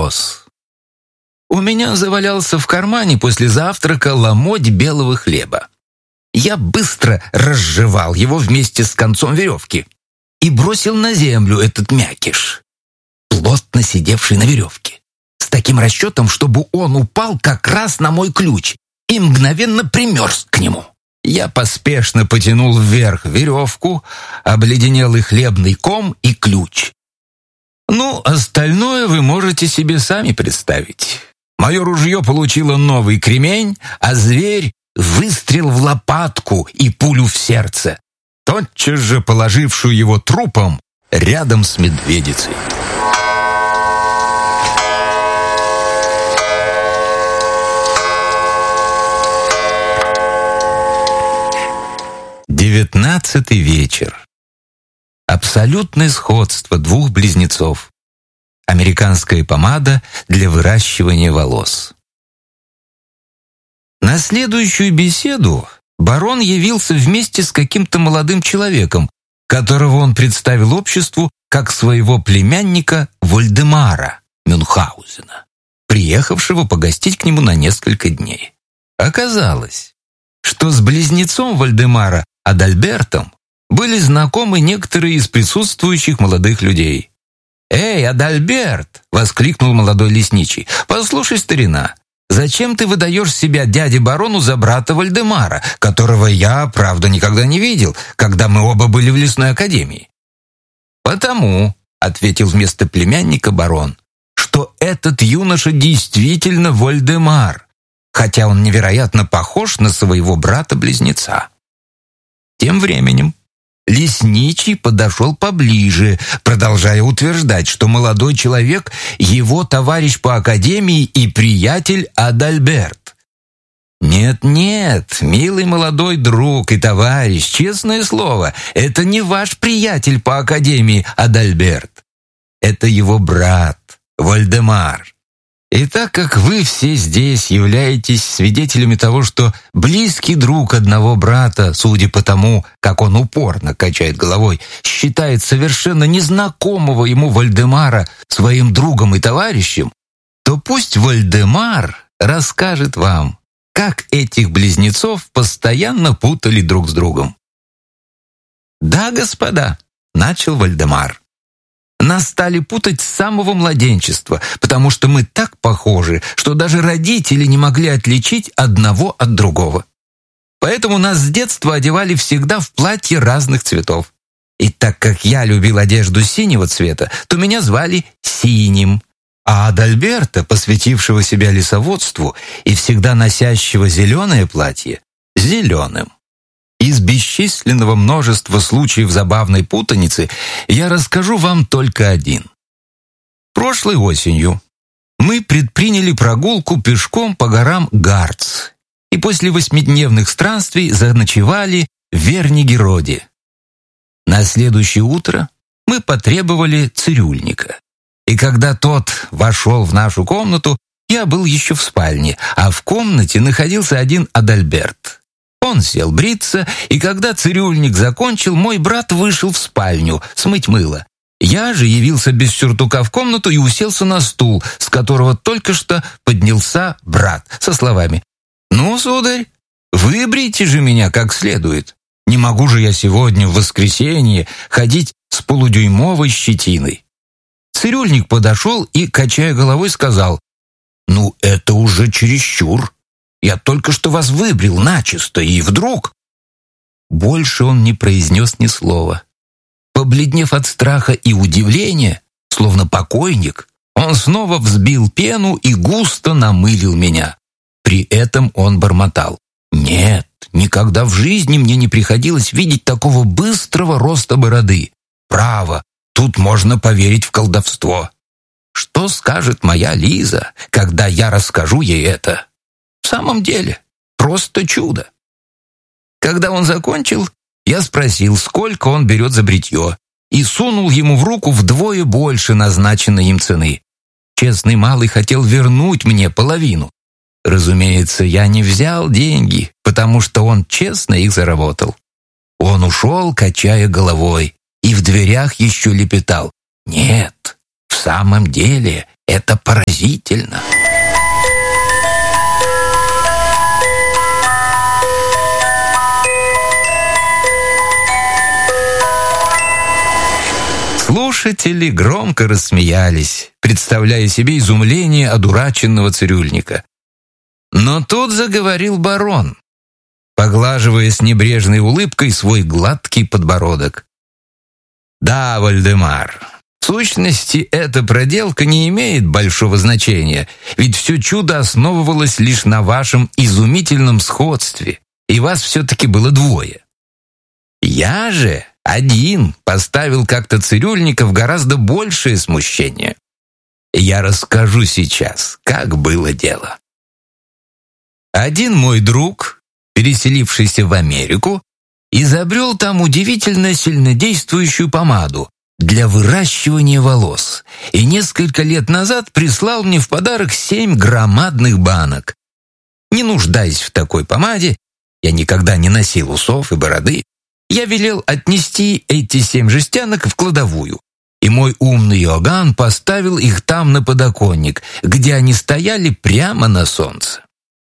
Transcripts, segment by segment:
волос. У меня завалялся в кармане после завтрака ломоть белого хлеба. Я быстро разжевал его вместе с концом веревки и бросил на землю этот мякиш, плотно сидевший на веревке, с таким расчетом, чтобы он упал как раз на мой ключ и мгновенно примерз к нему. Я поспешно потянул вверх веревку, обледенелый хлебный ком и ключ. Ну, остальное вы можете себе сами представить. Мое ружье получило новый кремень, а зверь — выстрел в лопатку и пулю в сердце, тотчас же положившую его трупом рядом с медведицей. Девятнадцатый вечер. Абсолютное сходство двух близнецов. Американская помада для выращивания волос. На следующую беседу барон явился вместе с каким-то молодым человеком, которого он представил обществу как своего племянника Вольдемара Мюнхгаузена, приехавшего погостить к нему на несколько дней. Оказалось, что с близнецом Вольдемара Адальбертом были знакомы некоторые из присутствующих молодых людей. «Эй, Адальберт!» — воскликнул молодой лесничий. «Послушай, старина, зачем ты выдаешь себя дяде-барону за брата Вольдемара, которого я, правда, никогда не видел, когда мы оба были в лесной академии?» «Потому», — ответил вместо племянника барон, «что этот юноша действительно Вольдемар, хотя он невероятно похож на своего брата-близнеца». Тем временем лесничий подошел поближе, продолжая утверждать, что молодой человек — его товарищ по академии и приятель Адальберт. «Нет-нет, милый молодой друг и товарищ, честное слово, это не ваш приятель по академии Адальберт. Это его брат Вольдемар. И так как вы все здесь являетесь свидетелями того, что близкий друг одного брата, судя по тому, как он упорно качает головой, считает совершенно незнакомого ему Вольдемара своим другом и товарищем, то пусть Вольдемар расскажет вам, как этих близнецов постоянно путали друг с другом». «Да, господа», — начал Вольдемар, «нас стали путать с самого младенчества, потому что мы так похожи, что даже родители не могли отличить одного от другого. Поэтому нас с детства одевали всегда в платья разных цветов. И так как я любил одежду синего цвета, то меня звали Синим, а Адальберта, посвятившего себя лесоводству и всегда носящего зеленое платье, Зеленым. Из бесчисленного множества случаев забавной путаницы я расскажу вам только один. Прошлой осенью мы предприняли прогулку пешком по горам Гарц и после 8-дневных странствий заночевали в Вернигероде. На следующее утро мы потребовали цирюльника, и когда тот вошел в нашу комнату, я был еще в спальне, а в комнате находился один Адальберт. Он сел бриться, и когда цирюльник закончил, мой брат вышел в спальню смыть мыло. Я же явился без сюртука в комнату и уселся на стул, с которого только что поднялся брат, со словами: «Ну, сударь, выбрейте же меня как следует. Не могу же я сегодня, в воскресенье, ходить с полудюймовой щетиной». Цирюльник подошел и, качая головой, сказал: «Ну, это уже чересчур. Я только что вас выбрил начисто, и вдруг...» Больше он не произнес ни слова. Побледнев от страха и удивления, словно покойник, он снова взбил пену и густо намылил меня. При этом он бормотал: «Нет, никогда в жизни мне не приходилось видеть такого быстрого роста бороды. Право, тут можно поверить в колдовство. Что скажет моя Лиза, когда я расскажу ей это? В самом деле, просто чудо». Когда он закончил, я спросил, сколько он берет за бритье, и сунул ему в руку вдвое больше назначенной им цены. Честный малый хотел вернуть мне половину. Разумеется, я не взял деньги, потому что он честно их заработал. Он ушел, качая головой, и в дверях еще лепетал: «Нет, в самом деле, Это поразительно. Слушатели громко рассмеялись, представляя себе изумление одураченного цирюльника. Но тут заговорил барон, поглаживая с небрежной улыбкой свой гладкий подбородок. «Да, Вольдемар, в сущности, эта проделка не имеет большого значения, ведь все чудо основывалось лишь на вашем изумительном сходстве, и вас все-таки было двое. Я же один поставил как-то цирюльника в гораздо большее смущение. Я расскажу сейчас, как было дело. Один мой друг, переселившийся в Америку, изобрел там удивительно сильнодействующую помаду для выращивания волос и несколько лет назад прислал мне в подарок 7 громадных банок. Не нуждаясь в такой помаде, я никогда не носил усов и бороды, я велел отнести эти 7 жестянок в кладовую, и мой умный Иоганн поставил их там на подоконник, где они стояли прямо на солнце.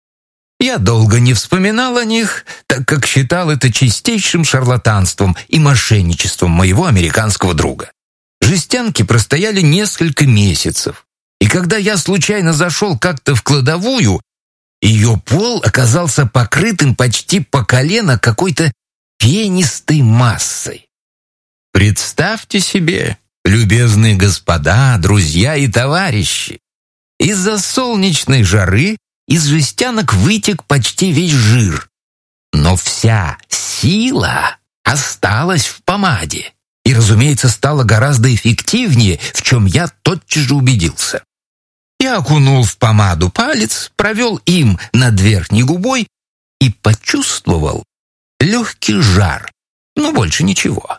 Я долго не вспоминал о них, так как считал это чистейшим шарлатанством и мошенничеством моего американского друга. Жестянки простояли несколько месяцев, и когда я случайно зашел как-то в кладовую, ее пол оказался покрытым почти по колено какой-то пенистой массой. Представьте себе, любезные господа, друзья и товарищи, из-за солнечной жары из жестянок вытек почти весь жир, но вся сила осталась в помаде и, разумеется, стала гораздо эффективнее, в чем я тотчас же убедился. Я окунул в помаду палец, провел им над верхней губой и почувствовал легкий жар, но больше ничего.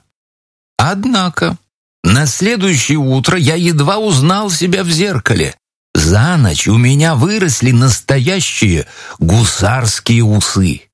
Однако на следующее утро я едва узнал себя в зеркале. За ночь у меня выросли настоящие гусарские усы.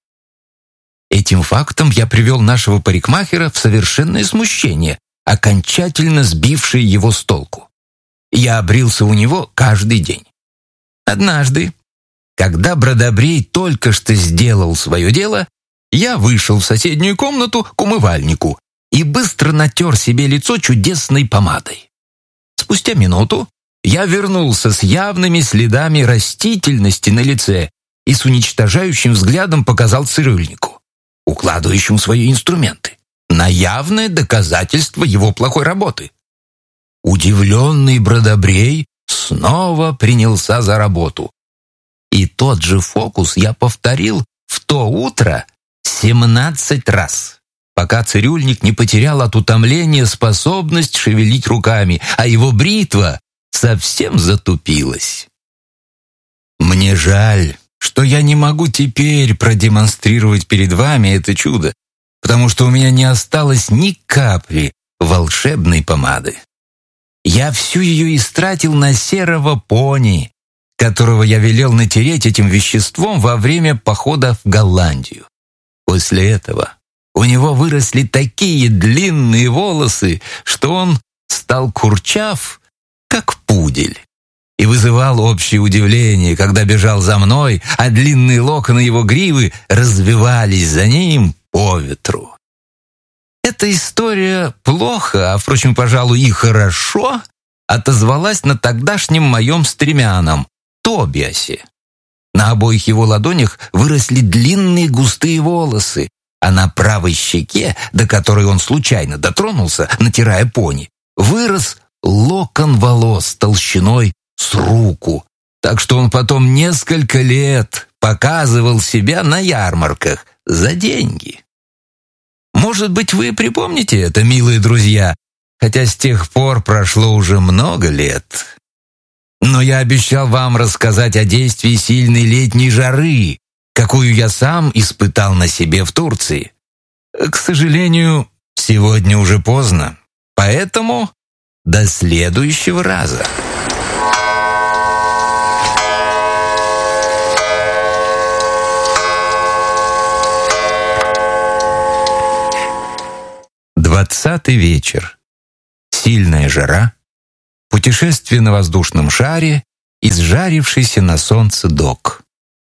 Этим фактом я привел нашего парикмахера в совершенное смущение, окончательно сбившее его с толку. Я брился у него каждый день. Однажды, когда Бродобрей только что сделал свое дело, я вышел в соседнюю комнату к умывальнику и быстро натер себе лицо чудесной помадой. Спустя минуту я вернулся с явными следами растительности на лице и с уничтожающим взглядом показал цирюльнику, укладывающему свои инструменты, на явное доказательство его плохой работы. Удивленный Бродобрей снова принялся за работу. И тот же фокус я повторил в то утро 17 раз, пока цирюльник не потерял от утомления способность шевелить руками, а его бритва совсем затупилась. Мне жаль, что я не могу теперь продемонстрировать перед вами это чудо, потому что у меня не осталось ни капли волшебной помады. Я всю ее истратил на серого пони, которого я велел натереть этим веществом во время похода в Голландию. После этого у него выросли такие длинные волосы, что он стал курчав, как пудель, и вызывал общее удивление, когда бежал за мной, а длинные локоны его гривы развивались за ним по ветру. Эта история плохо, а, впрочем, пожалуй, и хорошо отозвалась на тогдашнем моем стремянном Тобиасе. На обоих его ладонях выросли длинные густые волосы, а на правой щеке, до которой он случайно дотронулся, натирая пони, вырос локон волос толщиной с руку, так что он потом несколько лет показывал себя на ярмарках за деньги. Может быть, вы припомните это, милые друзья, хотя с тех пор прошло уже много лет. Но я обещал вам рассказать о действии сильной летней жары, какую я сам испытал на себе в Турции. К сожалению, сегодня уже поздно, поэтому до следующего раза. Двадцатый вечер. Сильная жара. Путешествие на воздушном шаре, изжарившийся на солнце док.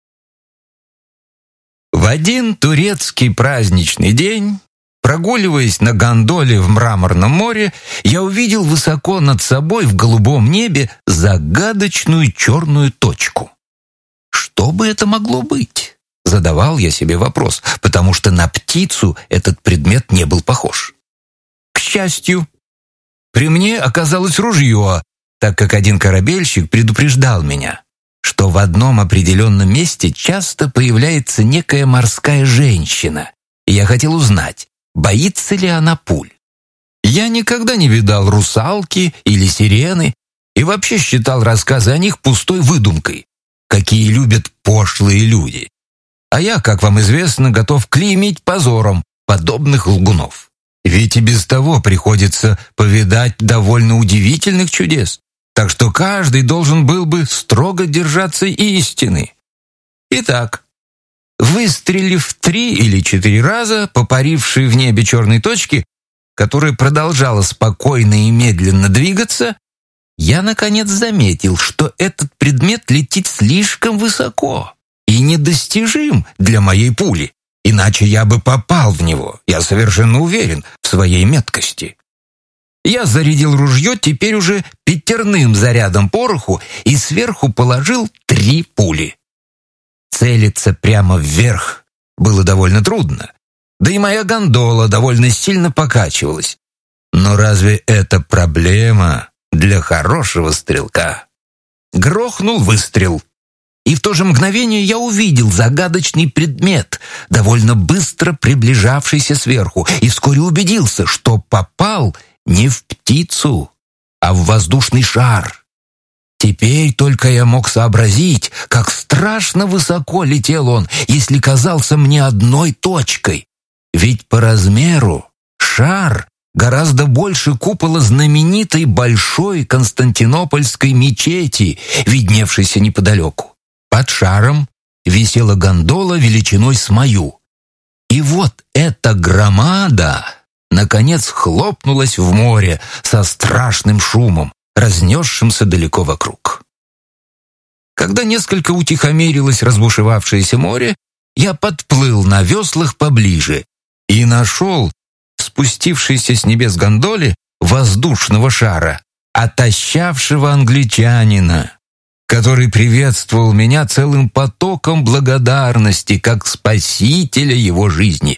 В один турецкий праздничный день, прогуливаясь на гондоле в Мраморном море, я увидел высоко над собой в голубом небе загадочную черную точку. Что бы это могло быть? Задавал я себе вопрос, потому что на птицу этот предмет не был похож. К счастью, при мне оказалось ружье, так как один корабельщик предупреждал меня, что в одном определенном месте часто появляется некая морская женщина, и я хотел узнать, боится ли она пуль. Я никогда не видал русалки или сирены и вообще считал рассказы о них пустой выдумкой, какие любят пошлые люди. А я, как вам известно, готов клеймить позором подобных лгунов. Ведь и без того приходится повидать довольно удивительных чудес, так что каждый должен был бы строго держаться истины. Итак, выстрелив 3 или 4 раза по парившей в небе черной точке, которая продолжала спокойно и медленно двигаться, я, наконец, заметил, что этот предмет летит слишком высоко и недостижим для моей пули, иначе я бы попал в него, я совершенно уверен в своей меткости. Я зарядил ружье теперь уже 5-м зарядом пороху и сверху положил 3 пули. Целиться прямо вверх было довольно трудно, да и моя гондола довольно сильно покачивалась. Но разве это проблема для хорошего стрелка? Грохнул выстрел, и в то же мгновение я увидел загадочный предмет, довольно быстро приближавшийся сверху, и вскоре убедился, что попал не в птицу, а в воздушный шар. Теперь только я мог сообразить, как страшно высоко летел он, если казался мне одной точкой. Ведь по размеру шар гораздо больше купола знаменитой большой Константинопольской мечети, видневшейся неподалеку. Под шаром висела гондола величиной с мою. И вот эта громада наконец хлопнулась в море со страшным шумом, разнесшимся далеко вокруг. Когда несколько утихомирилось разбушевавшееся море, я подплыл на веслах поближе и нашел в спустившейся с небес гондоле воздушного шара, отощавшего англичанина, который приветствовал меня целым потоком благодарности как спасителя его жизни.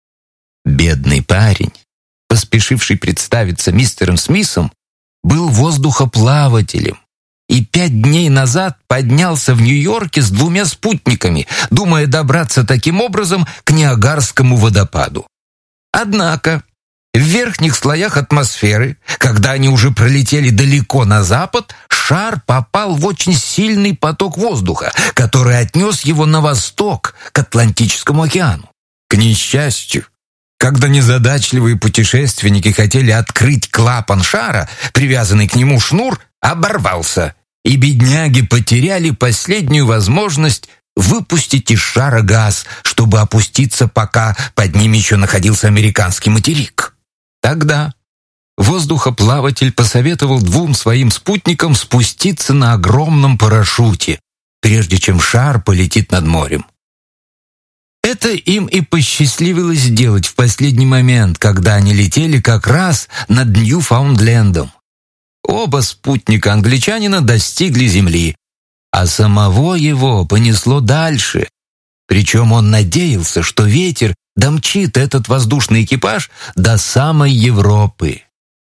Бедный парень, поспешивший представиться мистером Смитом, был воздухоплавателем и 5 дней назад поднялся в Нью-Йорке с 2 спутниками, думая добраться таким образом к Ниагарскому водопаду. Однако в верхних слоях атмосферы, когда они уже пролетели далеко на запад, шар попал в очень сильный поток воздуха, который отнес его на восток, к Атлантическому океану. К несчастью, когда незадачливые путешественники хотели открыть клапан шара, привязанный к нему шнур оборвался, и бедняги потеряли последнюю возможность выпустить из шара газ, чтобы опуститься, пока под ним еще находился американский материк. Тогда воздухоплаватель посоветовал 2 своим спутникам спуститься на огромном парашюте, прежде чем шар полетит над морем. Это им и посчастливилось сделать в последний момент, когда они летели как раз над Ньюфаундлендом. Оба спутника англичанина достигли земли, а самого его понесло дальше. Причем он надеялся, что ветер домчит этот воздушный экипаж до самой Европы.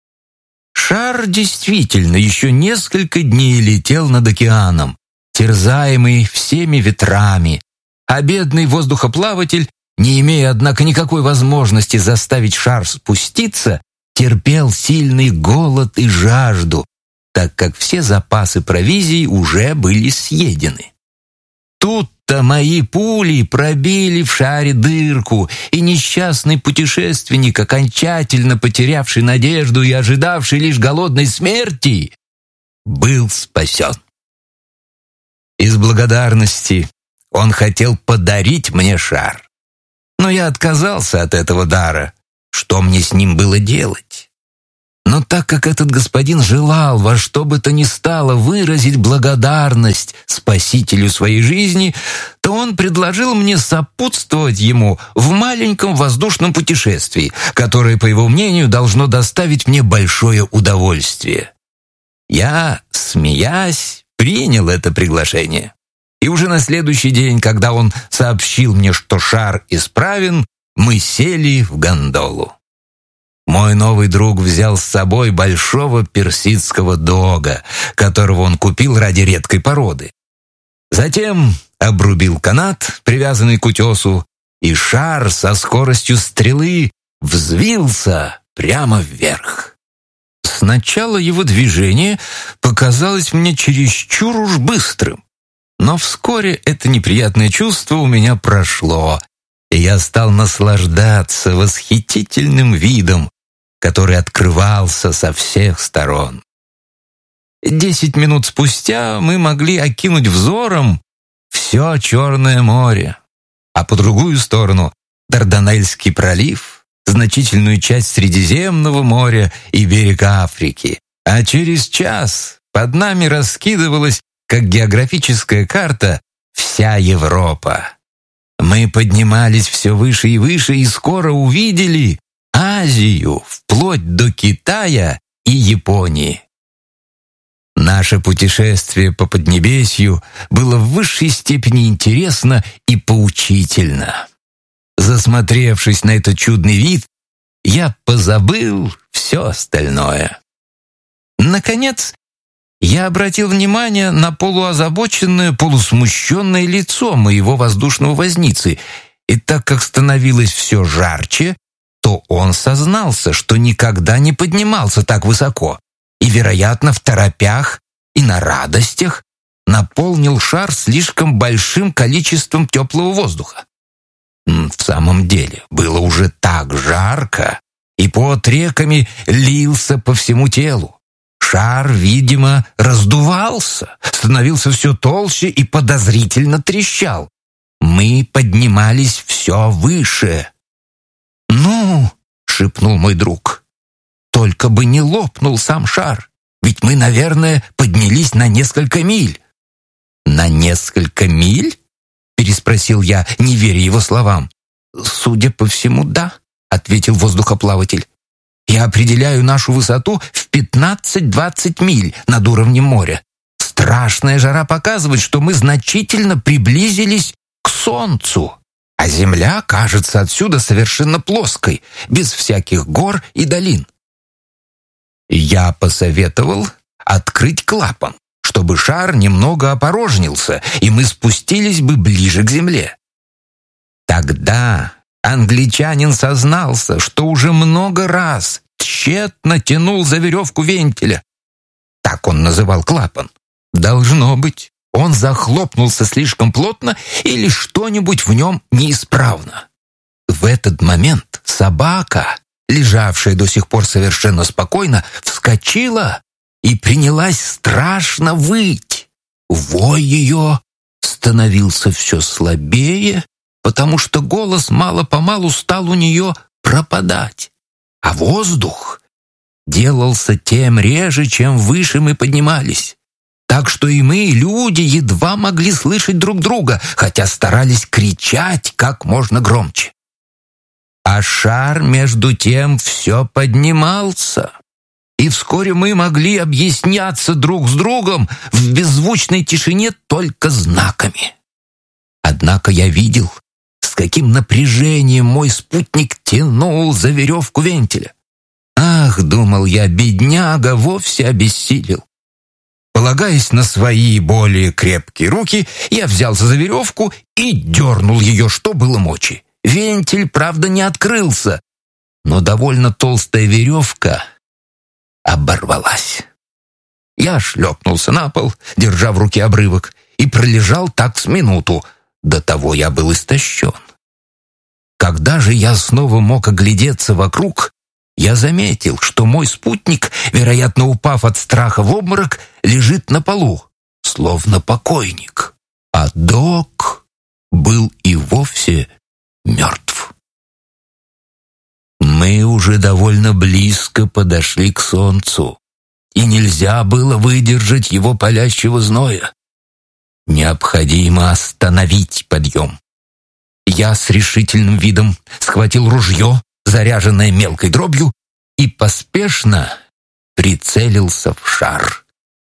Шар действительно еще несколько дней летел над океаном, терзаемый всеми ветрами, а бедный воздухоплаватель, не имея, однако, никакой возможности заставить шар спуститься, терпел сильный голод и жажду, так как все запасы провизии уже были съедены. Тут-то мои пули пробили в шаре дырку, и несчастный путешественник, окончательно потерявший надежду и ожидавший лишь голодной смерти, был спасен. Из благодарности он хотел подарить мне шар, но я отказался от этого дара. Что мне с ним было делать? Но так как этот господин желал во что бы то ни стало выразить благодарность спасителю своей жизни, то он предложил мне сопутствовать ему в маленьком воздушном путешествии, которое, по его мнению, должно доставить мне большое удовольствие. Я, смеясь, принял это приглашение. И уже на следующий день, когда он сообщил мне, что шар исправен, мы сели в гондолу. Мой новый друг взял с собой большого персидского дога, которого он купил ради редкой породы. Затем обрубил канат, привязанный к утесу, и шар со скоростью стрелы взвился прямо вверх. Сначала его движение показалось мне чересчур уж быстрым, но вскоре это неприятное чувство у меня прошло, и я стал наслаждаться восхитительным видом, который открывался со всех сторон. 10 минут спустя мы могли окинуть взором все Черное море, а по другую сторону — Дарданельский пролив, значительную часть Средиземного моря и берег Африки, а через час под нами раскидывалась, как географическая карта, вся Европа. Мы поднимались все выше и выше и скоро увидели Азию, вплоть до Китая и Японии. Наше путешествие по Поднебесью было в высшей степени интересно и поучительно. Засмотревшись на этот чудный вид, я позабыл все остальное. Наконец, я обратил внимание на полуозабоченное, полусмущенное лицо моего воздушного возницы, и так как становилось все жарче, то он сознался, что никогда не поднимался так высоко и, вероятно, в торопях и на радостях наполнил шар слишком большим количеством теплого воздуха. В самом деле, было уже так жарко, и пот реками лился по всему телу. Шар, видимо, раздувался, становился все толще и подозрительно трещал. Мы поднимались все выше. «Ну», — шепнул мой друг, — «только бы не лопнул сам шар, ведь мы, наверное, поднялись на несколько миль». «На несколько миль?» — переспросил я, не веря его словам. «Судя по всему, да», — ответил воздухоплаватель. «Я определяю нашу высоту в 15-20 миль над уровнем моря. Страшная жара показывает, что мы значительно приблизились к Солнцу. А Земля кажется отсюда совершенно плоской, без всяких гор и долин». Я посоветовал открыть клапан, чтобы шар немного опорожнился, и мы спустились бы ближе к Земле. Тогда англичанин сознался, что уже много раз тщетно тянул за веревку вентиля. Так он называл клапан. Должно быть, он захлопнулся слишком плотно или что-нибудь в нем неисправно. В этот момент собака, лежавшая до сих пор совершенно спокойно, вскочила и принялась страшно выть. Вой ее становился все слабее, потому что голос мало-помалу стал у нее пропадать, а воздух делался тем реже, чем выше мы поднимались. Так что и мы, люди, едва могли слышать друг друга, хотя старались кричать как можно громче. А шар, между тем, все поднимался, и вскоре мы могли объясняться друг с другом в беззвучной тишине только знаками. Однако я видел, с каким напряжением мой спутник тянул за веревку вентиля. Ах, думал я, бедняга вовсе обессилел. Полагаясь на свои более крепкие руки, я взялся за веревку и дернул ее, что было мочи. Вентиль, правда, не открылся, но довольно толстая веревка оборвалась. Я шлепнулся на пол, держа в руке обрывок, и пролежал так с минуту. До того я был истощен. Когда же я снова мог оглядеться вокруг, я заметил, что мой спутник, вероятно, упав от страха в обморок, лежит на полу, словно покойник, а Док был и вовсе мертв. Мы Мы уже довольно близко подошли к солнцу, и нельзя было выдержать его палящего зноя. Необходимо остановить подъем. Я с решительным видом схватил ружье, заряженное мелкой дробью, и поспешно прицелился в шар.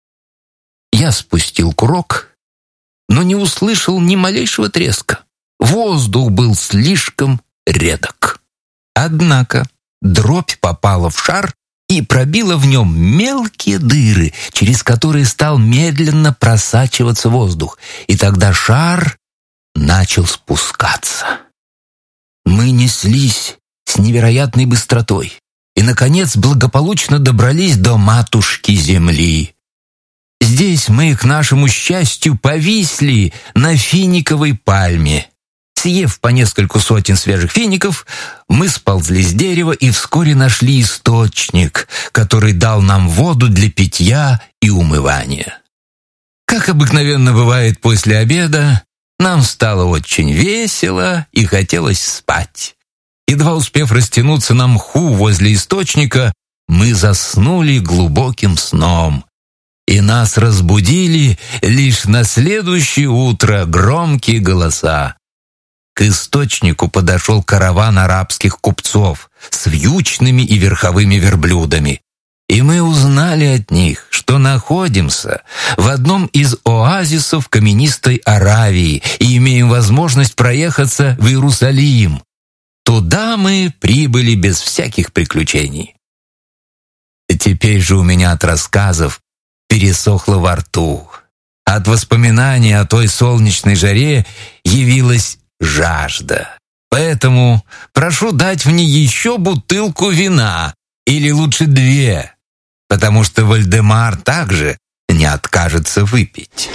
Я спустил курок, но не услышал ни малейшего треска. Воздух был слишком редок. Однако дробь попала в шар и пробила в нем мелкие дыры, через которые стал медленно просачиваться воздух, и тогда шар начал спускаться. Мы неслись с невероятной быстротой и, наконец, благополучно добрались до матушки Земли. Здесь мы, к нашему счастью, повисли на финиковой пальме. Съев по нескольку сотен свежих фиников, мы сползли с дерева и вскоре нашли источник, который дал нам воду для питья и умывания. Как обыкновенно бывает после обеда, нам стало очень весело и хотелось спать. Едва успев растянуться на мху возле источника, мы заснули глубоким сном. И нас разбудили лишь на следующее утро громкие голоса. К источнику подошел караван арабских купцов с вьючными и верховыми верблюдами. И мы узнали от них, что находимся в одном из оазисов каменистой Аравии и имеем возможность проехаться в Иерусалим. Туда мы прибыли без всяких приключений. Теперь же у меня от рассказов пересохло во рту. От воспоминаний о той солнечной жаре явилась жажда. Поэтому прошу дать мне еще бутылку вина, или лучше 2, потому что Вольдемар также не откажется выпить.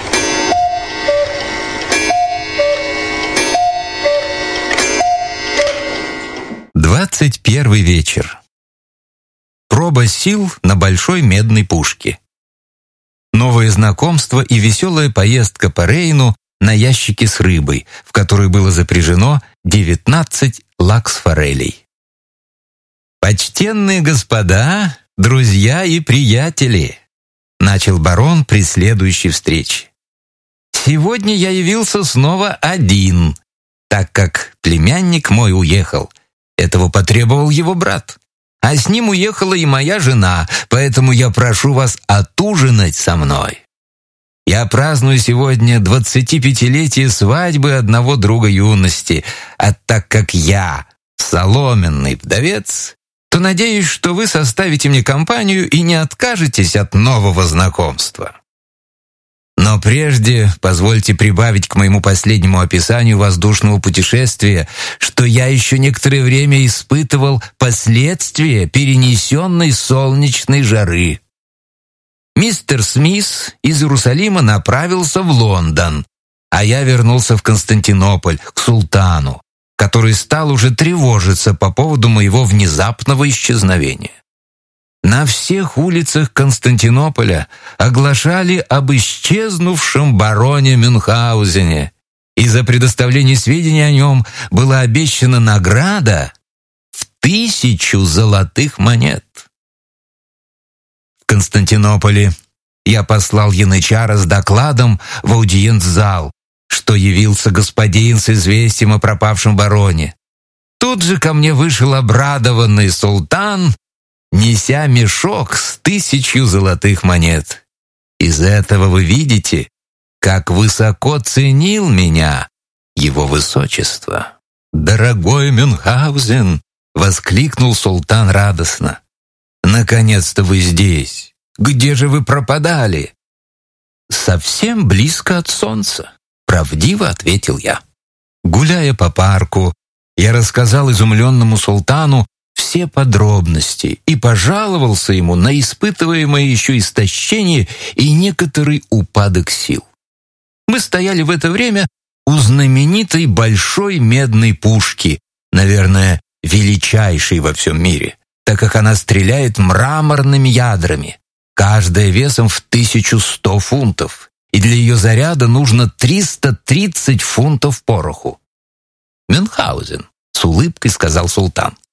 Двадцать первый вечер. Проба сил на большой медной пушке. Новое знакомство и веселая поездка по Рейну на ящике с рыбой, в которой было запряжено 19 лакс-форелей. «Почтенные господа, друзья и приятели», — начал барон при следующей встрече. «Сегодня я явился снова один, так как племянник мой уехал. Этого потребовал его брат. А с ним уехала и моя жена, поэтому я прошу вас отужинать со мной. Я праздную сегодня 25-летие свадьбы одного друга юности, а так как я соломенный вдовец, то надеюсь, что вы составите мне компанию и не откажетесь от нового знакомства. Но прежде позвольте прибавить к моему последнему описанию воздушного путешествия, что я еще некоторое время испытывал последствия перенесенной солнечной жары. Мистер Смис из Иерусалима направился в Лондон, а я вернулся в Константинополь, к султану, который стал уже тревожиться по поводу моего внезапного исчезновения. На всех улицах Константинополя оглашали об исчезнувшем бароне Мюнхгаузене, и за предоставление сведений о нем была обещана награда в 1000 золотых монет. В Константинополе я послал янычара с докладом в аудиенц-зал, что явился господин с известием о пропавшем бароне. Тут же ко мне вышел обрадованный султан, неся мешок с 1000 золотых монет. Из этого вы видите, как высоко ценил меня его высочество. «Дорогой Мюнхгаузен!» — воскликнул султан радостно. «Наконец-то вы здесь! Где же вы пропадали?» «Совсем близко от солнца», — правдиво ответил я. Гуляя по парку, я рассказал изумленному султану все подробности и пожаловался ему на испытываемое еще истощение и некоторый упадок сил. Мы стояли в это время у знаменитой большой медной пушки, наверное, величайшей во всем мире, так как она стреляет мраморными ядрами, каждая весом в 1100 фунтов, и для ее заряда нужно 330 фунтов пороху. «Мюнхгаузен», — с улыбкой сказал султан,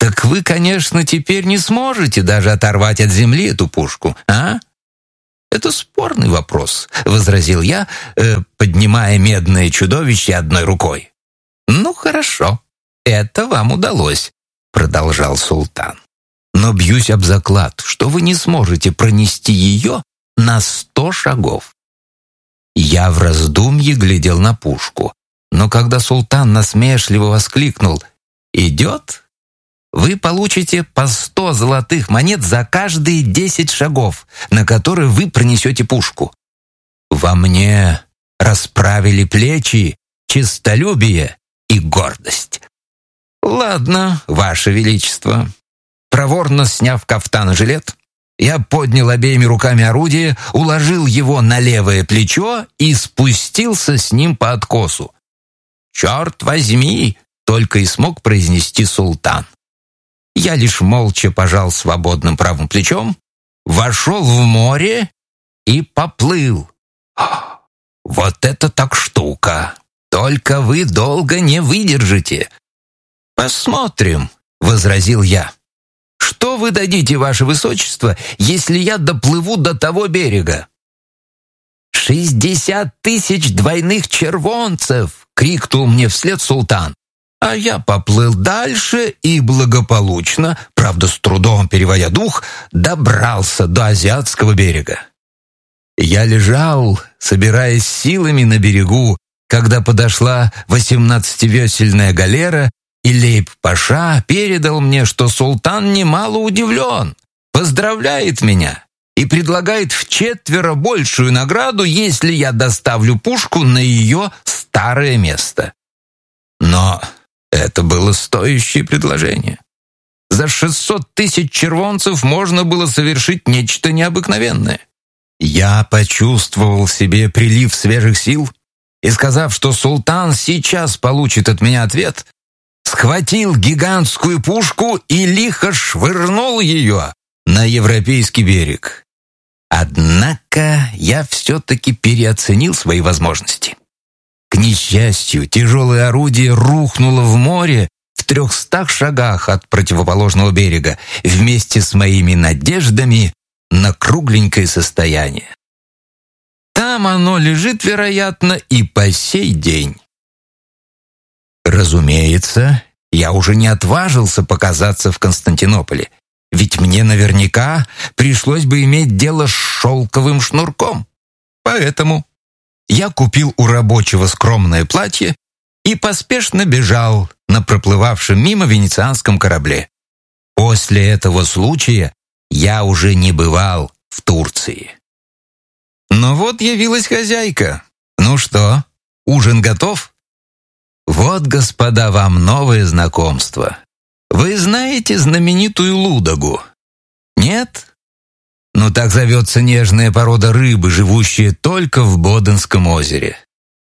Так вы, конечно, теперь не сможете даже оторвать от земли эту пушку, а? Это спорный вопрос, возразил я, поднимая медное чудовище одной рукой. Ну, хорошо, это вам удалось, продолжал султан. Но бьюсь об заклад, что вы не сможете пронести ее на 100 шагов. Я в раздумье глядел на пушку, но когда султан насмешливо воскликнул «Идет?», вы получите по 100 золотых монет за каждые 10 шагов, на которые вы пронесете пушку. Во мне расправили плечи, честолюбие и гордость. Ладно, Ваше Величество. Проворно сняв кафтан и жилет, я поднял обеими руками орудие, уложил его на левое плечо и спустился с ним по откосу. «Черт возьми!» — только и смог произнести султан. Я лишь молча пожал свободным правым плечом, вошел в море и поплыл. Вот это так штука! Только вы долго не выдержите. Посмотрим, возразил я. Что вы дадите, Ваше Высочество, если я доплыву до того берега? 60 000 двойных червонцев! Крикнул мне вслед султан. А я поплыл дальше и благополучно, правда с трудом переводя дух, добрался до азиатского берега. Я лежал, собираясь силами на берегу, когда подошла 18-весельная галера, и лейб-паша передал мне, что султан немало удивлен, поздравляет меня и предлагает вчетверо большую награду, если я доставлю пушку на ее старое место. Но это было стоящее предложение. За 600 000 червонцев можно было совершить нечто необыкновенное. Я почувствовал в себе прилив свежих сил и, сказав, что султан сейчас получит от меня ответ, схватил гигантскую пушку и лихо швырнул ее на европейский берег. Однако я все-таки переоценил свои возможности. К несчастью, тяжелое орудие рухнуло в море в 300 шагах от противоположного берега вместе с моими надеждами на кругленькое состояние. Там оно лежит, вероятно, и по сей день. Разумеется, я уже не отважился показаться в Константинополе, ведь мне наверняка пришлось бы иметь дело с шелковым шнурком. Поэтому я купил у рабочего скромное платье и поспешно бежал на проплывавшем мимо венецианском корабле. После этого случая я уже не бывал в Турции. Но вот явилась хозяйка. Ну что, ужин готов? Вот, господа, вам новое знакомство. Вы знаете знаменитую лудогу? Нет? Ну так зовется нежная порода рыбы, живущая только в Боденском озере.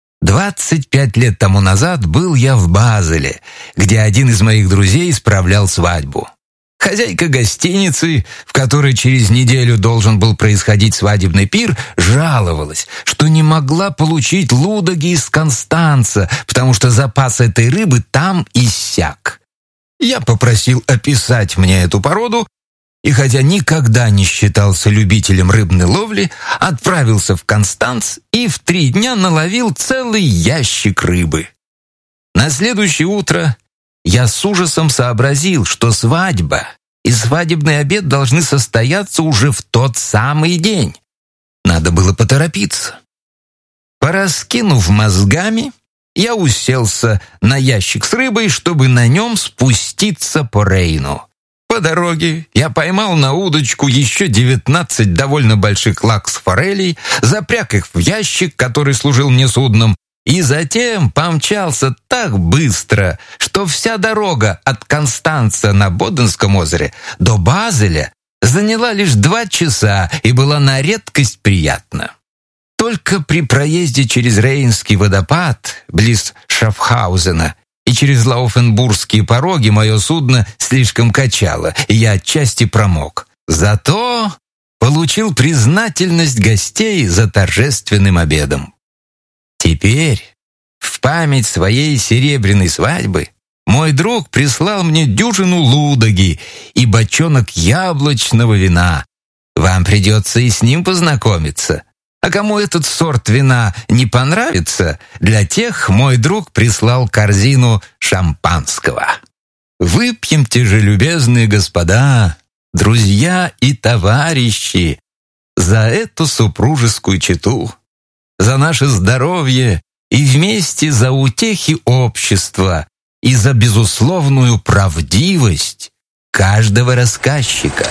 25 лет тому назад был я в Базеле, где один из моих друзей справлял свадьбу. Хозяйка гостиницы, в которой через неделю должен был происходить свадебный пир, жаловалась, что не могла получить лудоги из Констанца, потому что запас этой рыбы там иссяк. Я попросил описать мне эту породу, и хотя никогда не считался любителем рыбной ловли, отправился в Констанц и в 3 дня наловил целый ящик рыбы. На следующее утро я с ужасом сообразил, что свадьба и свадебный обед должны состояться уже в тот самый день. Надо было поторопиться. Пораскинув мозгами, я уселся на ящик с рыбой, чтобы на нем спуститься по Рейну. По дороге я поймал на удочку еще 19 довольно больших лакс-форелей, запряг их в ящик, который служил мне судном, и затем помчался так быстро, что вся дорога от Констанца на Боденском озере до Базеля заняла лишь 2 часа и была на редкость приятна. Только при проезде через Рейнский водопад, близ Шафхаузена, и через Лауфенбургские пороги мое судно слишком качало, и я отчасти промок. Зато получил признательность гостей за торжественным обедом. Теперь, в память своей серебряной свадьбы, мой друг прислал мне дюжину лудаги и бочонок яблочного вина. Вам придется и с ним познакомиться. А кому этот сорт вина не понравится, для тех мой друг прислал корзину шампанского. Выпьемте же, любезные господа, друзья и товарищи, за эту супружескую чету, за наше здоровье и вместе за утехи общества и за безусловную правдивость каждого рассказчика.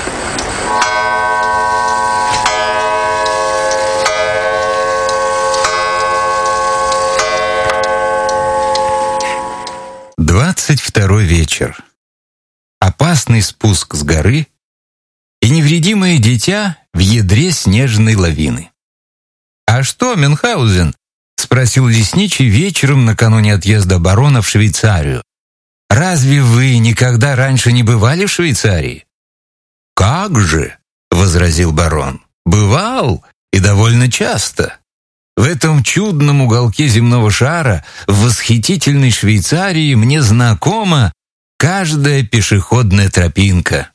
Двадцать второй вечер. Опасный спуск с горы и невредимое дитя в ядре снежной лавины. «А что, Мюнхгаузен?» — спросил лесничий вечером накануне отъезда барона в Швейцарию. «Разве вы никогда раньше не бывали в Швейцарии?» «Как же!» — возразил барон. «Бывал, и довольно часто. В этом чудном уголке земного шара, в восхитительной Швейцарии, мне знакома каждая пешеходная тропинка.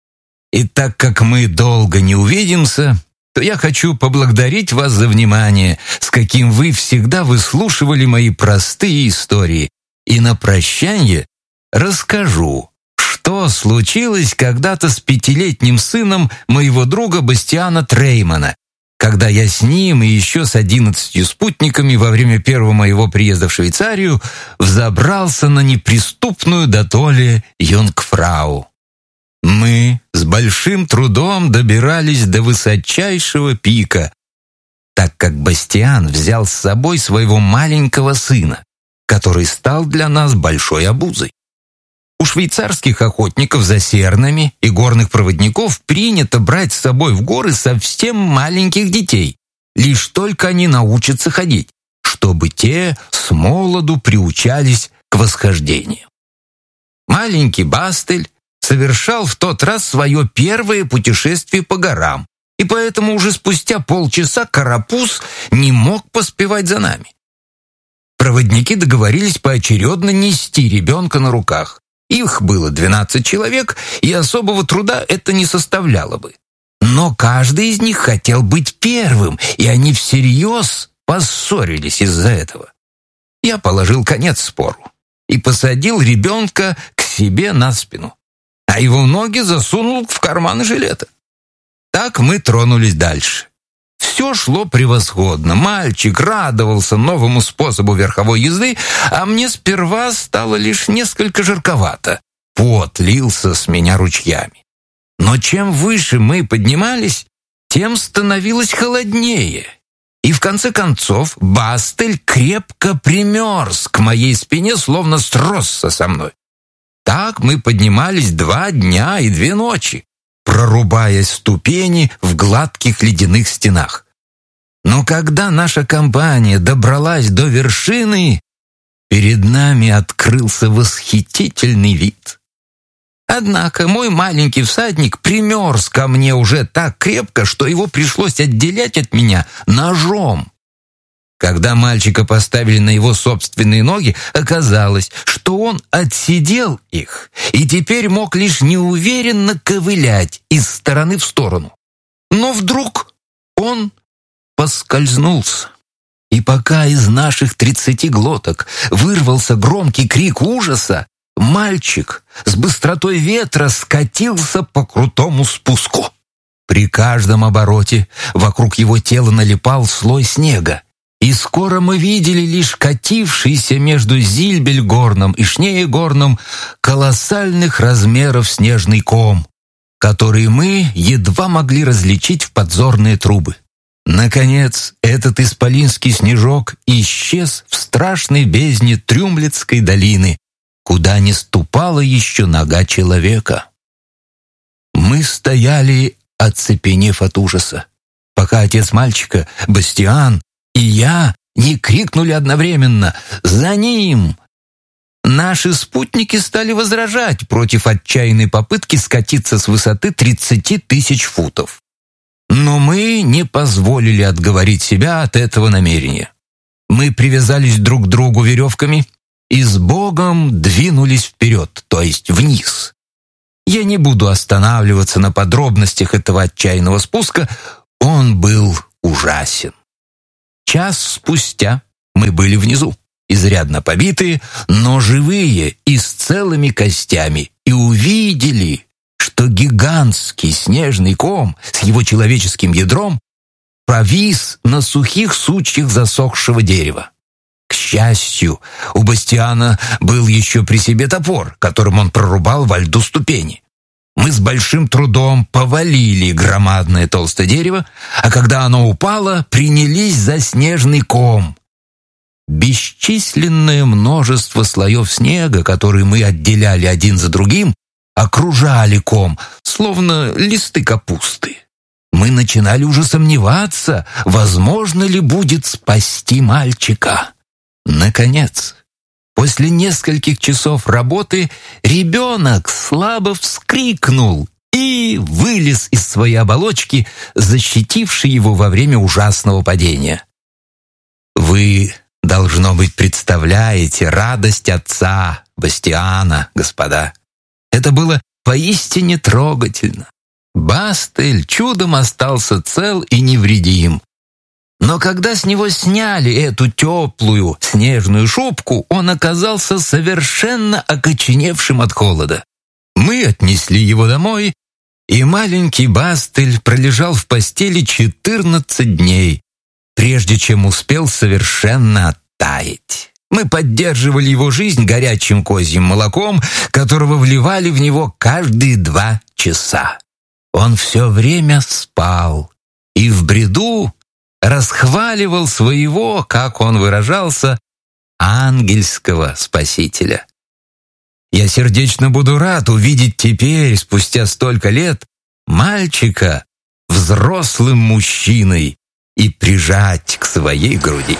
И так как мы долго не увидимся, то я хочу поблагодарить вас за внимание, с каким вы всегда выслушивали мои простые истории, и на прощанье расскажу, что случилось когда-то с 5-летним сыном моего друга Бастиана Треймана, когда я с ним и еще с 11 спутниками во время первого моего приезда в Швейцарию взобрался на неприступную дотоле Юнгфрау. Мы с большим трудом добирались до высочайшего пика, так как Бастиан взял с собой своего маленького сына, который стал для нас большой обузой. У швейцарских охотников за сернами и горных проводников принято брать с собой в горы совсем маленьких детей, лишь только они научатся ходить, чтобы те с молоду приучались к восхождению. Маленький Бастель совершал в тот раз свое первое путешествие по горам, и поэтому уже спустя полчаса карапуз не мог поспевать за нами. Проводники договорились поочередно нести ребенка на руках. Их было 12 человек, и особого труда это не составляло бы. Но каждый из них хотел быть первым, и они всерьез поссорились из-за этого. Я положил конец спору и посадил ребенка к себе на спину, а его ноги засунул в карманы жилета. Так мы тронулись дальше. Все шло превосходно. Мальчик радовался новому способу верховой езды, а мне сперва стало лишь несколько жарковато. Пот лился с меня ручьями. Но чем выше мы поднимались, тем становилось холоднее. И в конце концов Бастель крепко примерз к моей спине, словно сросся со мной. Так мы поднимались 2 дня и 2 ночи, прорубая ступени в гладких ледяных стенах. Но когда наша компания добралась до вершины, перед нами открылся восхитительный вид. Однако мой маленький всадник примерз ко мне уже так крепко, что его пришлось отделять от меня ножом. Когда мальчика поставили на его собственные ноги, оказалось, что он отсидел их и теперь мог лишь неуверенно ковылять из стороны в сторону. Но вдруг он поскользнулся. И пока из наших 30 глоток вырвался громкий крик ужаса, мальчик с быстротой ветра скатился по крутому спуску. При каждом обороте вокруг его тела налипал слой снега, и скоро мы видели лишь катившийся между Зильбельгорном и Шнеегорном колоссальных размеров снежный ком, который мы едва могли различить в подзорные трубы. Наконец, этот исполинский снежок исчез в страшной бездне Трюмлицкой долины, куда не ступала еще нога человека. Мы стояли, оцепенев от ужаса, пока отец мальчика, Бастиан, и я не крикнули одновременно «За ним!». Наши спутники стали возражать против отчаянной попытки скатиться с высоты 30 тысяч футов. Но мы не позволили отговорить себя от этого намерения. Мы привязались друг к другу веревками и с Богом двинулись вперед, то есть вниз. Я не буду останавливаться на подробностях этого отчаянного спуска, он был ужасен. Час спустя мы были внизу, изрядно побитые, но живые и с целыми костями, и увидели, что гигантский снежный ком с его человеческим ядром повис на сухих сучьях засохшего дерева. К счастью, у Бастиана был еще при себе топор, которым он прорубал во льду ступени. Мы с большим трудом повалили громадное толстое дерево, а когда оно упало, принялись за снежный ком. Бесчисленное множество слоев снега, которые мы отделяли один за другим, окружали ком, словно листы капусты. Мы начинали уже сомневаться, возможно ли будет спасти мальчика. Наконец, после нескольких часов работы ребенок слабо вскрикнул и вылез из своей оболочки, защитившей его во время ужасного падения. Вы, должно быть, представляете радость отца Бастиана, господа. Это было поистине трогательно. Бастель чудом остался цел и невредим. Но когда с него сняли эту теплую снежную шубку, он оказался совершенно окоченевшим от холода. Мы отнесли его домой, и маленький Бастель пролежал в постели 14 дней, прежде чем успел совершенно оттаять. Мы поддерживали его жизнь горячим козьим молоком, которого вливали в него каждые 2 часа. Он все время спал и в бреду расхваливал своего, как он выражался, ангельского спасителя. Я сердечно буду рад увидеть теперь, спустя столько лет, мальчика взрослым мужчиной и прижать к своей груди.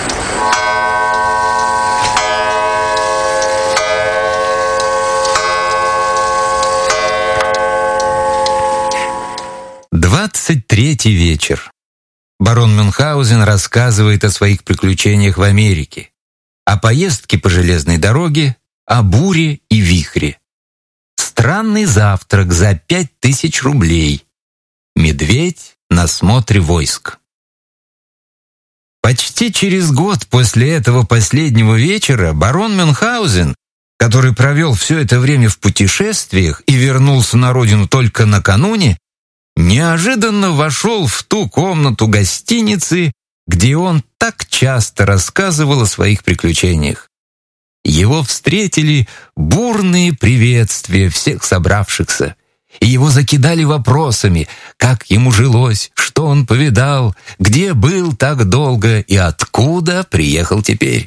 Третий вечер. Барон Мюнхгаузен рассказывает о своих приключениях в Америке, о поездке по железной дороге, о буре и вихре. Странный завтрак за 5000 рублей. Медведь на смотре войск. Почти через год после этого последнего вечера барон Мюнхгаузен, который провел все это время в путешествиях и вернулся на родину только накануне, неожиданно вошел в ту комнату гостиницы, где он так часто рассказывал о своих приключениях. Его встретили бурные приветствия всех собравшихся, и его закидали вопросами, как ему жилось, что он повидал, где был так долго и откуда приехал теперь.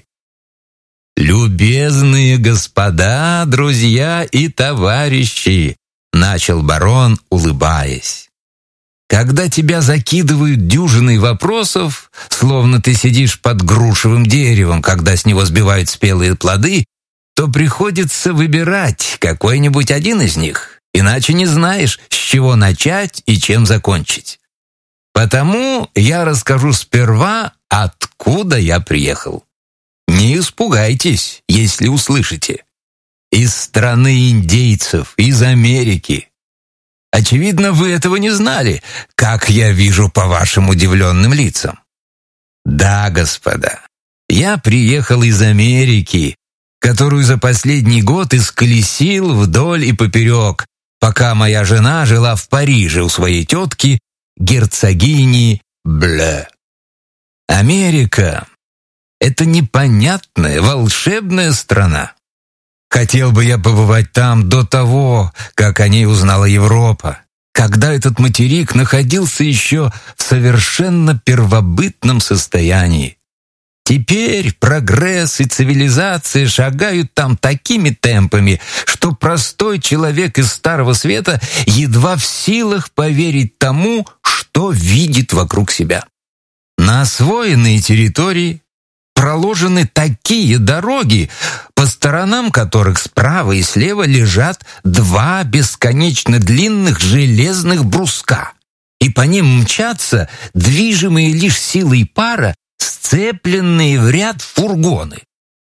«Любезные господа, друзья и товарищи», — начал барон, улыбаясь. Когда тебя закидывают дюжиной вопросов, словно ты сидишь под грушевым деревом, когда с него сбивают спелые плоды, то приходится выбирать какой-нибудь один из них, иначе не знаешь, с чего начать и чем закончить. Потому я расскажу сперва, откуда я приехал. Не испугайтесь, если услышите. Из страны индейцев, из Америки. Очевидно, вы этого не знали, как я вижу по вашим удивленным лицам. Да, господа, я приехал из Америки, которую за последний год исколесил вдоль и поперек, пока моя жена жила в Париже у своей тетки, герцогини Бле. Америка — это непонятная, волшебная страна. Хотел бы я побывать там до того, как о ней узнала Европа, когда этот материк находился еще в совершенно первобытном состоянии. Теперь прогресс и цивилизация шагают там такими темпами, что простой человек из Старого Света едва в силах поверить тому, что видит вокруг себя. На освоенной территории проложены такие дороги, по сторонам которых справа и слева лежат 2 бесконечно длинных железных бруска, и по ним мчатся, движимые лишь силой пара, сцепленные в ряд фургоны.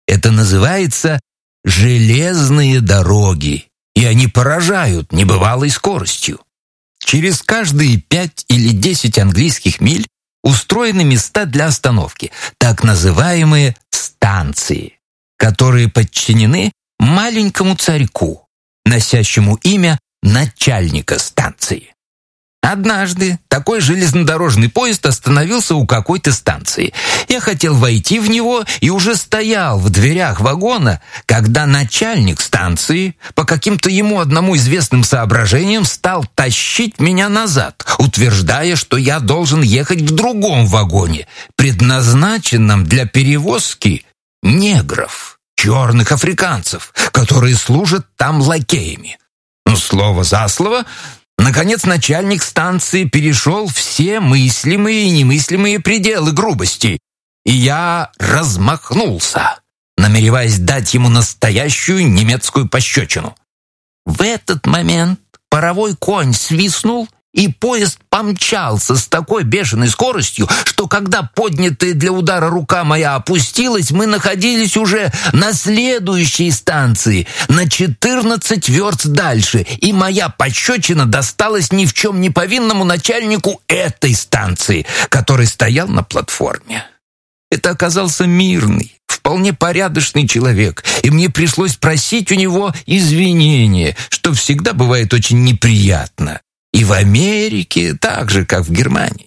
Это называется железные дороги, и они поражают небывалой скоростью. Через каждые 5 или 10 английских миль устроены места для остановки, так называемые станции, которые подчинены маленькому царьку, носящему имя начальника станции. Однажды такой железнодорожный поезд остановился у какой-то станции. Я хотел войти в него и уже стоял в дверях вагона, когда начальник станции по каким-то ему одному известным соображениям стал тащить меня назад, утверждая, что я должен ехать в другом вагоне, предназначенном для перевозки негров, черных африканцев, которые служат там лакеями. Слово за слово. Наконец, начальник станции перешел все мыслимые и немыслимые пределы грубости, и я размахнулся, намереваясь дать ему настоящую немецкую пощечину. В этот момент паровой конь свистнул, и поезд помчался с такой бешеной скоростью, что когда поднятая для удара рука моя опустилась, мы находились уже на следующей станции, на 14 верст дальше, и моя пощечина досталась ни в чем не повинному начальнику этой станции, который стоял на платформе. Это оказался мирный, вполне порядочный человек, и мне пришлось просить у него извинения, что всегда бывает очень неприятно. И в Америке так же, как в Германии.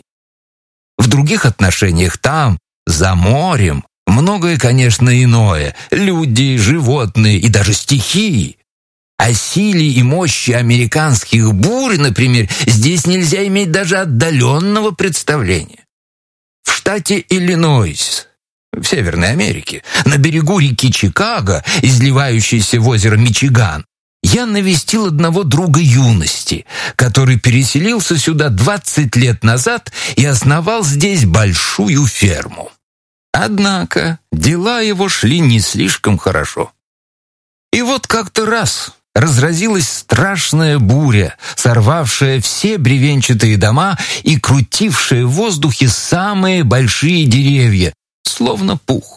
В других отношениях там, за морем, многое, конечно, иное. Люди, животные и даже стихии. О силе и мощи американских бурь, например, здесь нельзя иметь даже отдаленного представления. В штате Иллинойс, в Северной Америке, на берегу реки Чикаго, изливающейся в озеро Мичиган, я навестил одного друга юности, который переселился сюда 20 лет назад и основал здесь большую ферму. Однако дела его шли не слишком хорошо. И вот как-то раз разразилась страшная буря, сорвавшая все бревенчатые дома и крутившая в воздухе самые большие деревья, словно пух.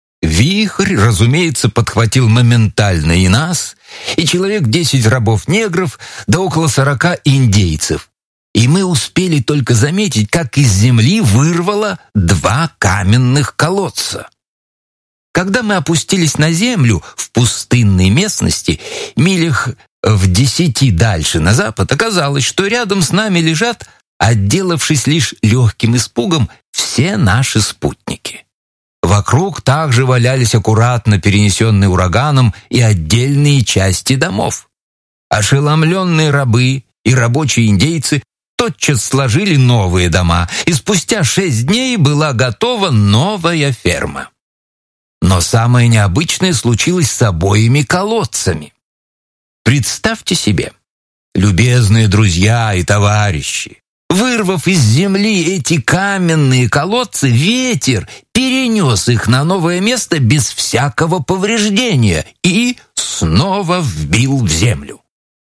Вихрь, разумеется, подхватил моментально и нас, и человек 10 рабов-негров, да около 40 индейцев. И мы успели только заметить, как из земли вырвало 2 каменных колодца. Когда мы опустились на землю в пустынной местности, милях в 10 дальше на запад, оказалось, что рядом с нами лежат, отделавшись лишь легким испугом, все наши спутники. Вокруг также валялись аккуратно перенесенные ураганом и отдельные части домов. Ошеломленные рабы и рабочие индейцы тотчас сложили новые дома, и спустя 6 дней была готова новая ферма. Но самое необычное случилось с обоими колодцами. Представьте себе, любезные друзья и товарищи, вырвав из земли эти каменные колодцы, ветер перенес их на новое место без всякого повреждения и снова вбил в землю.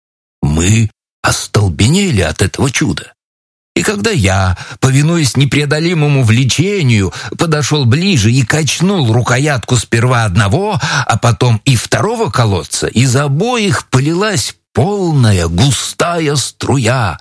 Мы остолбенели от этого чуда. И когда я, повинуясь непреодолимому влечению, подошел ближе и качнул рукоятку сперва одного, а потом и второго колодца, из обоих полилась полная густая струя.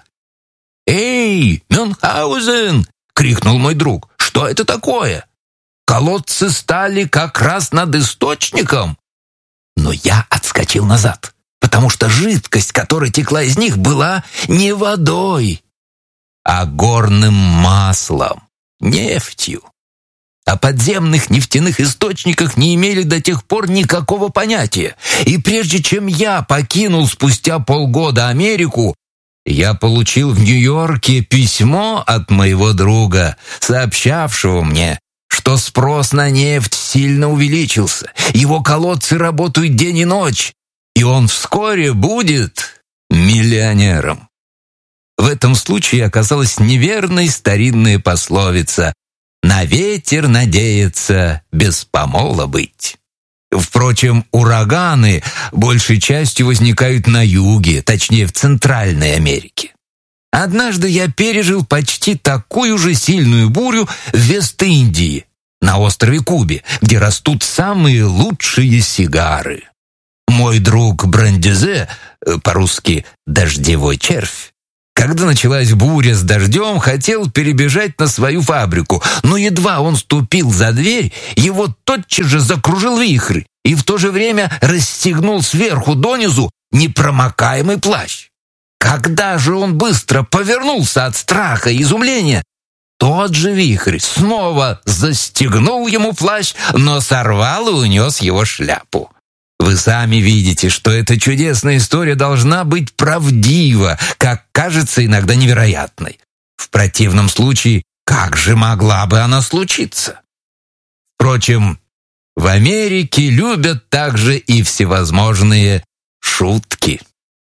«Эй, Мюнхгаузен!» — крикнул мой друг. «Что это такое? Колодцы стали как раз над источником!» Но я отскочил назад, потому что жидкость, которая текла из них, была не водой, а горным маслом, нефтью. О подземных нефтяных источниках не имели до тех пор никакого понятия. И прежде чем я покинул спустя полгода Америку, я получил в Нью-Йорке письмо от моего друга, сообщавшего мне, что спрос на нефть сильно увеличился, его колодцы работают день и ночь, и он вскоре будет миллионером. В этом случае оказалась неверной старинная пословица «На ветер надеяться, без помола быть». Впрочем, ураганы большей частью возникают на юге, точнее в Центральной Америке. Однажды я пережил почти такую же сильную бурю в Вест-Индии, на острове Кубе, где растут самые лучшие сигары. Мой друг Брандизе, по-русски «дождевой червь», когда началась буря с дождем, хотел перебежать на свою фабрику, но едва он ступил за дверь, его тотчас же закружил вихрь и в то же время расстегнул сверху донизу непромокаемый плащ. Когда же он быстро повернулся от страха и изумления, тот же вихрь снова застегнул ему плащ, но сорвал и унес его шляпу. Вы сами видите, что эта чудесная история должна быть правдива, как кажется иногда невероятной. В противном случае, как же могла бы она случиться? Впрочем, в Америке любят также и всевозможные шутки.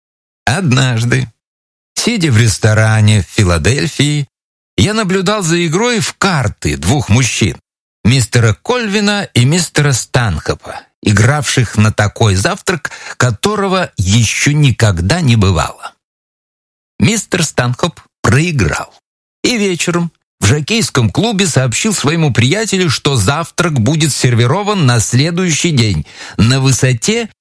Однажды, сидя в ресторане в Филадельфии, я наблюдал за игрой в карты двух мужчин, мистера Кольвина и мистера Станхопа, игравших на такой завтрак, которого еще никогда не бывало. Мистер Станхоп проиграл, и вечером в жокейском клубе сообщил своему приятелю, что завтрак будет сервирован на следующий день на высоте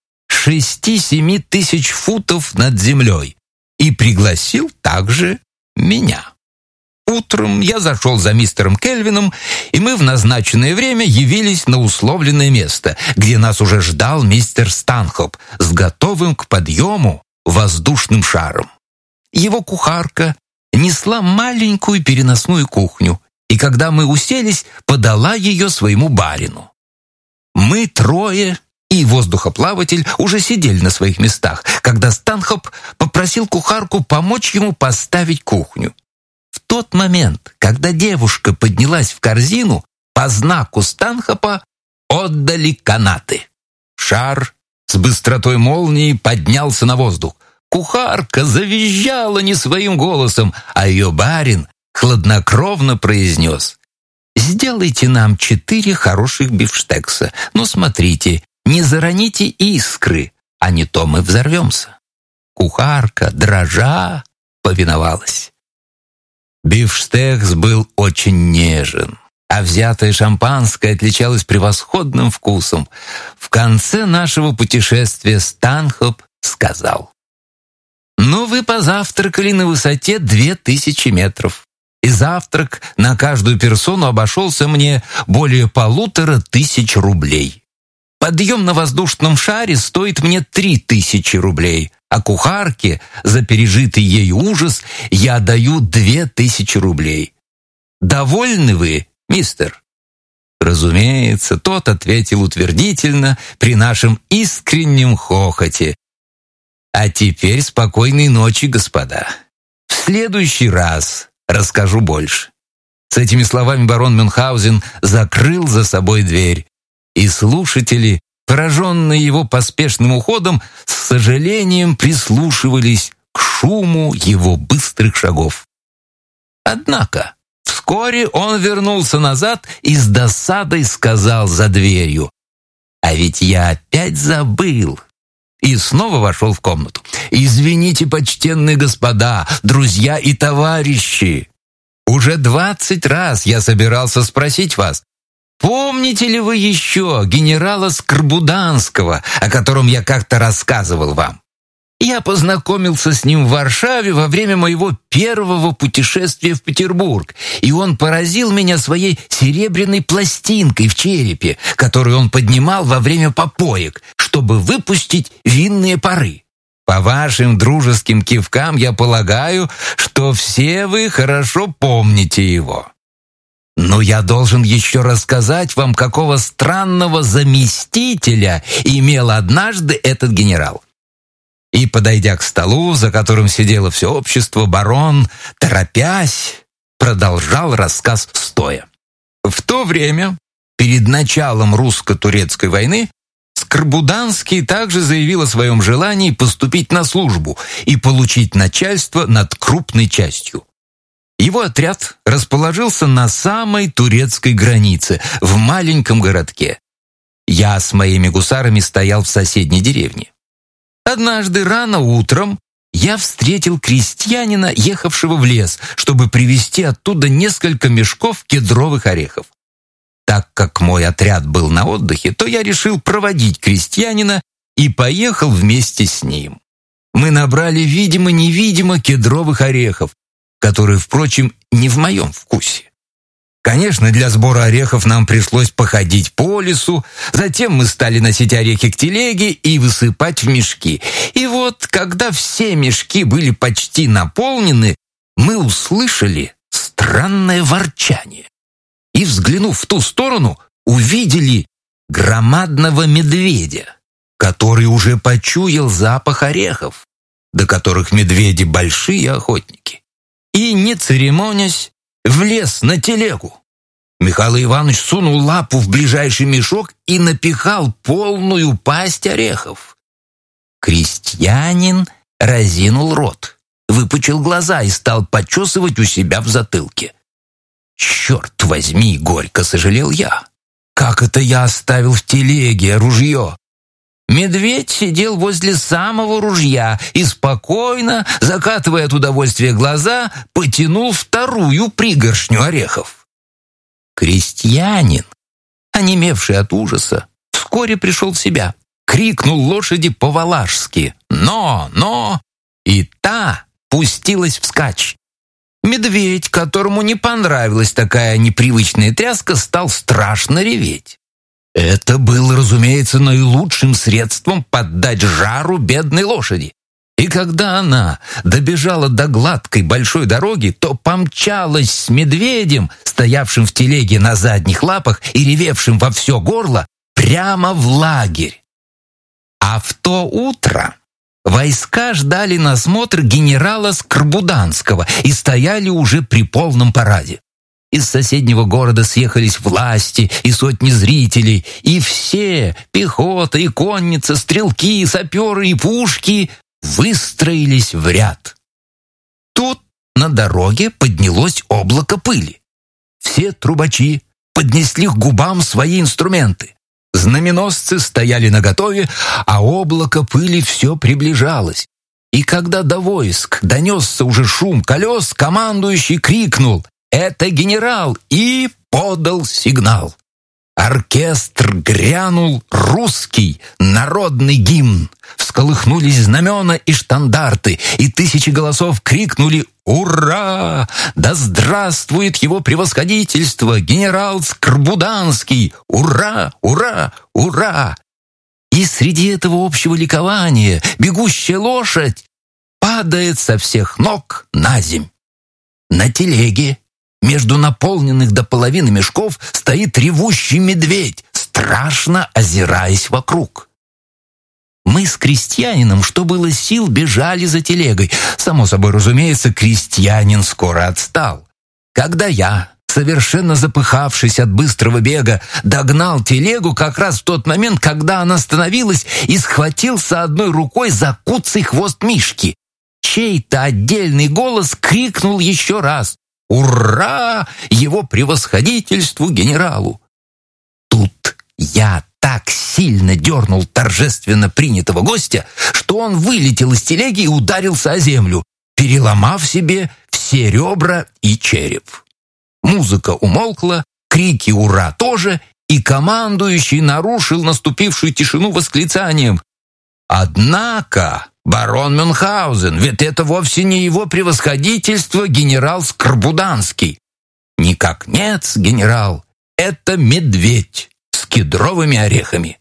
6-7 тысяч футов над землей, и пригласил также меня. Утром я зашел за мистером Кельвином, и мы в назначенное время явились на условленное место, где нас уже ждал мистер Станхоп с готовым к подъему воздушным шаром. Его кухарка несла маленькую переносную кухню, и когда мы уселись, подала ее своему барину. Мы трое и воздухоплаватель уже сидели на своих местах, когда Станхоп попросил кухарку помочь ему поставить кухню. В тот момент, когда девушка поднялась в корзину, по знаку Станхопа отдали канаты. Шар с быстротой молнии поднялся на воздух. Кухарка завизжала не своим голосом, а ее барин хладнокровно произнес: «Сделайте нам 4 хороших бифштекса, но смотрите, не зароните искры, а не то мы взорвемся». Кухарка, дрожа, повиновалась. Бифштекс был очень нежен, а взятое шампанское отличалось превосходным вкусом. В конце нашего путешествия Станхоп сказал: «Ну, вы позавтракали на высоте 2000 метров, и завтрак на каждую персону обошелся мне более 1500 рублей. Подъем на воздушном шаре стоит мне 3000 рублей, а кухарке за пережитый ею ужас я даю 2000 рублей. Довольны вы, мистер?» Разумеется, тот ответил утвердительно при нашем искреннем хохоте. «А теперь спокойной ночи, господа. В следующий раз расскажу больше». С этими словами барон Мюнхгаузен закрыл за собой дверь, и слушатели, пораженные его поспешным уходом, с сожалением прислушивались к шуму его быстрых шагов. Однако вскоре он вернулся назад и с досадой сказал за дверью: «А ведь я опять забыл». И снова вошел в комнату. «Извините, почтенные господа, друзья и товарищи, уже 20 раз я собирался спросить вас, помните ли вы еще генерала Скорбуданского, о котором я как-то рассказывал вам? Я познакомился с ним в Варшаве во время моего первого путешествия в Петербург, и он поразил меня своей серебряной пластинкой в черепе, которую он поднимал во время попоек, чтобы выпустить винные пары. По вашим дружеским кивкам я полагаю, что все вы хорошо помните его. Но я должен еще рассказать вам, какого странного заместителя имел однажды этот генерал». И, подойдя к столу, за которым сидело все общество, барон, торопясь, продолжал рассказ стоя. В то время, перед началом русско-турецкой войны, Скорбуданский также заявил о своем желании поступить на службу и получить начальство над крупной частью. Его отряд расположился на самой турецкой границе, в маленьком городке. Я с моими гусарами стоял в соседней деревне. Однажды рано утром я встретил крестьянина, ехавшего в лес, чтобы привезти оттуда несколько мешков кедровых орехов. Так как мой отряд был на отдыхе, то я решил проводить крестьянина и поехал вместе с ним. Мы набрали видимо-невидимо кедровых орехов, которые, впрочем, не в моем вкусе. Конечно, для сбора орехов нам пришлось походить по лесу, затем мы стали носить орехи к телеге и высыпать в мешки. И вот, когда все мешки были почти наполнены, мы услышали странное ворчание. И, взглянув в ту сторону, увидели громадного медведя, который уже почуял запах орехов, до которых медведи большие охотники. И, не церемонясь, влез на телегу. Михаил Иванович сунул лапу в ближайший мешок и напихал полную пасть орехов. Крестьянин разинул рот, выпучил глаза и стал почесывать у себя в затылке. «Черт возьми!» — горько сожалел я. «Как это я оставил в телеге ружье?» Медведь сидел возле самого ружья и спокойно, закатывая от удовольствия глаза, потянул вторую пригоршню орехов. Крестьянин, онемевший от ужаса, вскоре пришел в себя, крикнул лошади по-валашски «Но!» и та пустилась вскачь. Медведь, которому не понравилась такая непривычная тряска, стал страшно реветь. Это было, разумеется, наилучшим средством поддать жару бедной лошади. И когда она добежала до гладкой большой дороги, то помчалась с медведем, стоявшим в телеге на задних лапах и ревевшим во все горло, прямо в лагерь. А в то утро войска ждали на смотр генерала Скорбуданского и стояли уже при полном параде. Из соседнего города съехались власти и сотни зрителей, и все, пехота и конница, стрелки, саперы и пушки, выстроились в ряд. Тут на дороге поднялось облако пыли. Все трубачи поднесли к губам свои инструменты. Знаменосцы стояли наготове, а облако пыли все приближалось. И когда до войск донесся уже шум колес, командующий крикнул «Это генерал!» и подал сигнал. Оркестр грянул русский народный гимн. Всколыхнулись знамена и штандарты, и тысячи голосов крикнули «Ура! Да здравствует его превосходительство, генерал Скорбуданский! Ура! Ура! Ура!» И среди этого общего ликования бегущая лошадь падает со всех ног на земь. На телеге между наполненных до половины мешков стоит ревущий медведь, страшно озираясь вокруг. Мы с крестьянином, что было сил, бежали за телегой. Само собой разумеется, крестьянин скоро отстал. Когда я, совершенно запыхавшись от быстрого бега, догнал телегу как раз в тот момент, когда она остановилась, и схватился одной рукой за куцый хвост Мишки, чей-то отдельный голос крикнул еще раз «Ура! Его превосходительству генералу!» Тут я так сильно дернул торжественно принятого гостя, что он вылетел из телеги и ударился о землю, переломав себе все ребра и череп. Музыка умолкла, крики «Ура!» тоже, и командующий нарушил наступившую тишину восклицанием «Однако, барон Мюнхгаузен, ведь это вовсе не его превосходительство генерал Скорбуданский. Никак нет, генерал, это медведь с кедровыми орехами».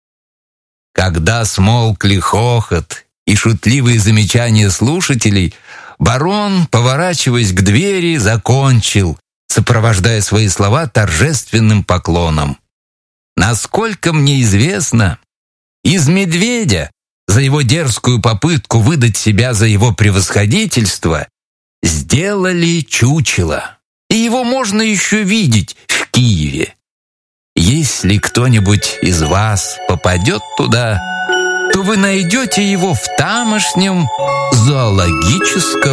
Когда смолкли хохот и шутливые замечания слушателей, барон, поворачиваясь к двери, закончил, сопровождая свои слова торжественным поклоном. «Насколько мне известно, из медведя за его дерзкую попытку выдать себя за его превосходительство сделали чучело, и его можно еще видеть в Киеве. Если кто-нибудь из вас попадет туда, то вы найдете его в тамошнем зоологическом